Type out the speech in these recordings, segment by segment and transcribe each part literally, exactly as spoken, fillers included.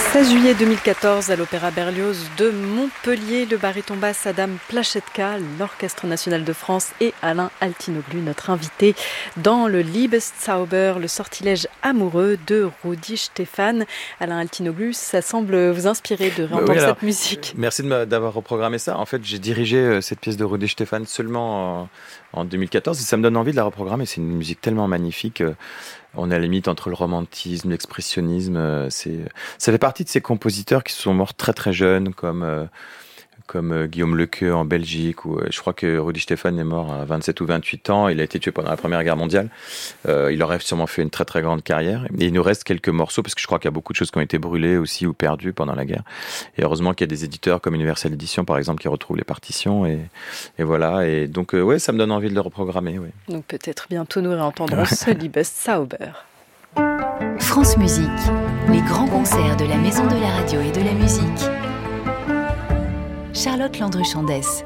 seize juillet deux mille quatorze, à l'Opéra Berlioz de Montpellier, le baryton basse Adam Plachetka, l'Orchestre national de France et Alain Altinoglu, notre invité dans le Liebeszauber, le sortilège amoureux de Rudi Stephan. Alain Altinoglu, ça semble vous inspirer de réentendre bah oui, alors, cette musique. Merci de d'avoir reprogrammé ça. En fait, j'ai dirigé cette pièce de Rudi Stephan seulement en, en deux mille quatorze et ça me donne envie de la reprogrammer. C'est une musique tellement magnifique. On est à la limite entre le romantisme, l'expressionnisme. C'est, ça fait partie de ces compositeurs qui sont morts très très jeunes, comme euh, comme euh, Guillaume Lequeux en Belgique. Ou euh, je crois que Rudi Stephan est mort à vingt-sept ou vingt-huit ans. Il a été tué pendant la Première Guerre mondiale. Euh, il aurait sûrement fait une très très grande carrière. Et il nous reste quelques morceaux parce que je crois qu'il y a beaucoup de choses qui ont été brûlées aussi ou perdues pendant la guerre. Et heureusement qu'il y a des éditeurs comme Universal Edition par exemple qui retrouvent les partitions. Et, et voilà. Et donc euh, ouais, ça me donne envie de le reprogrammer. Ouais. Donc peut-être bientôt nous réentendrons ce Liebeszauber. France Musique, les grands concerts de la Maison de la Radio et de la Musique. Charlotte Landru-Chandès.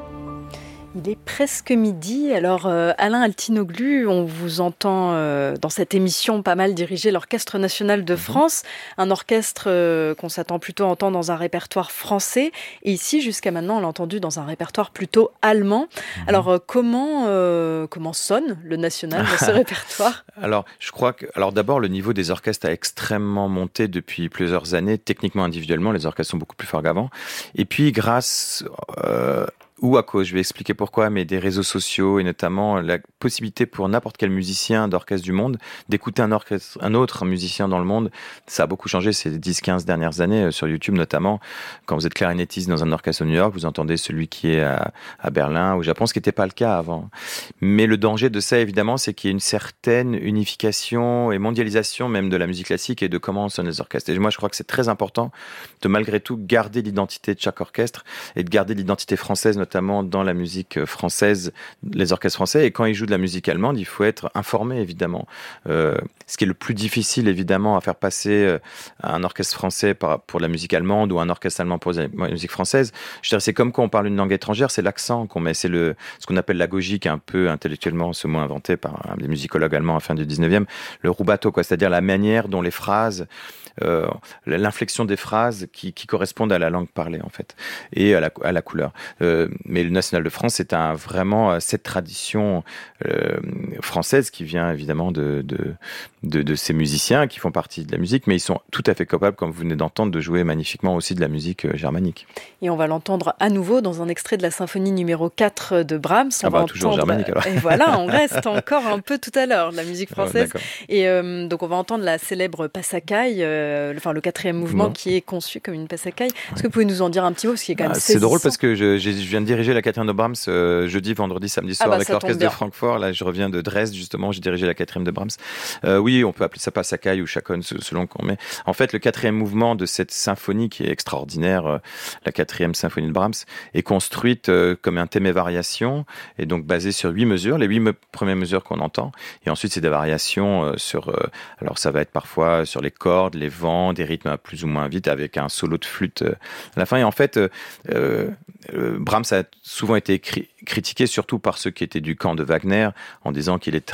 Il est presque midi. Alors, euh, Alain Altinoglu, on vous entend euh, dans cette émission pas mal diriger l'Orchestre national de France, un orchestre euh, qu'on s'attend plutôt à entendre dans un répertoire français. Et ici, jusqu'à maintenant, on l'a entendu dans un répertoire plutôt allemand. Mmh. Alors, euh, comment, euh, comment sonne le national dans ce répertoire ? Alors, je crois que, alors d'abord, le niveau des orchestres a extrêmement monté depuis plusieurs années. Techniquement, individuellement, les orchestres sont beaucoup plus forts qu'avant. Et puis, grâce euh, ou à cause, je vais expliquer pourquoi, mais des réseaux sociaux et notamment la possibilité pour n'importe quel musicien d'orchestre du monde d'écouter un, orchestre, un autre musicien dans le monde, ça a beaucoup changé ces dix quinze dernières années, sur YouTube notamment. Quand vous êtes clarinettiste dans un orchestre au New York, vous entendez celui qui est à, à Berlin ou au Japon, ce qui n'était pas le cas avant. Mais le danger de ça, évidemment, c'est qu'il y ait une certaine unification et mondialisation même de la musique classique et de comment sonnent les orchestres. Et moi, je crois que c'est très important de malgré tout garder l'identité de chaque orchestre et de garder l'identité française, notamment dans la musique française, les orchestres français. Et quand ils jouent de la musique allemande, il faut être informé, évidemment. Euh, ce qui est le plus difficile, évidemment, à faire passer un orchestre français pour la musique allemande ou un orchestre allemand pour la musique française. Je dirais, c'est comme quand on parle une langue étrangère, c'est l'accent qu'on met. C'est le, ce qu'on appelle l'agogique, un peu intellectuellement, ce mot inventé par des musicologues allemands à la fin du dix-neuvième, le rubato, quoi. C'est-à-dire la manière dont les phrases, euh, l'inflexion des phrases qui, qui correspondent à la langue parlée, en fait, et à la, à la couleur. Euh, mais le National de France, c'est un, vraiment cette tradition euh, française qui vient évidemment de, de, de, de ces musiciens qui font partie de la musique, mais ils sont tout à fait capables, comme vous venez d'entendre, de jouer magnifiquement aussi de la musique germanique. Et on va l'entendre à nouveau dans un extrait de la symphonie numéro quatre de Brahms. On ah bah, va toujours entendre... germanique alors. Et voilà, on reste encore un peu tout à l'heure, la musique française. Oh, et euh, donc on va entendre la célèbre Passacaille, euh, enfin le quatrième mouvement bon. qui est conçu comme une Passacaille. Est-ce ouais. que vous pouvez nous en dire un petit mot, ce qui est quand même ah, C'est drôle parce que je, je viens de diriger la quatrième de Brahms euh, jeudi, vendredi, samedi soir ah bah, avec l'orchestre de Francfort. Là, je reviens de Dresde, justement, j'ai dirigé la quatrième de Brahms. Euh, oui, on peut appeler ça Passacaille ou Chaconne, selon qu'on met. En fait, le quatrième mouvement de cette symphonie qui est extraordinaire, euh, la quatrième symphonie de Brahms, est construite euh, comme un thème et variation, et donc basée sur huit mesures, les huit me- premières mesures qu'on entend. Et ensuite, c'est des variations euh, sur, euh, alors ça va être parfois sur les cordes, les vents, des rythmes plus ou moins vite, avec un solo de flûte euh, à la fin. Et en fait, euh, euh, Brahms a souvent été cri- critiqué, surtout par ceux qui étaient du camp de Wagner, en disant qu'il est